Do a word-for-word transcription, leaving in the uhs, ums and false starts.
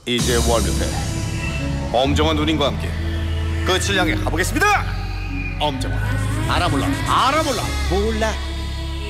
이제 완료해. 엄정한 누님과 함께 끝을 향해 가보겠습니다. 엄정한 알아 몰라 알아 몰라 몰라